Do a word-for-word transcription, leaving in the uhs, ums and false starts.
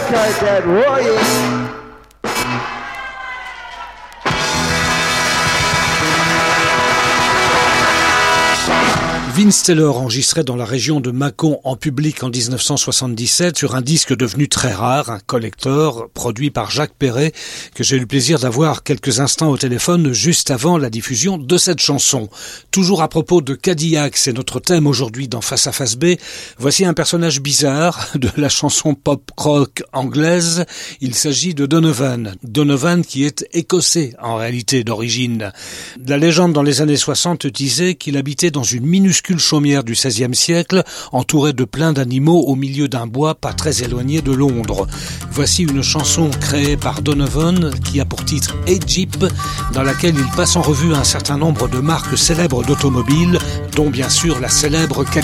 like that, Roy. Vince Taylor enregistrait dans la région de Mâcon en public en dix-neuf cent soixante-dix-sept sur un disque devenu très rare, un collector, produit par Jacques Perret, que j'ai eu le plaisir d'avoir quelques instants au téléphone juste avant la diffusion de cette chanson. Toujours à propos de Cadillac, c'est notre thème aujourd'hui dans Face à Face B. Voici un personnage bizarre de la chanson pop-rock anglaise. Il s'agit de Donovan. Donovan qui est écossais en réalité d'origine. La légende dans les années soixante disait qu'il habitait dans une minuscule chaumière du seizième siècle, entourée de plein d'animaux au milieu d'un bois pas très éloigné de Londres. Voici une chanson créée par Donovan qui a pour titre Hey Jeep, dans laquelle il passe en revue un certain nombre de marques célèbres d'automobiles, dont bien sûr la célèbre Cadillac.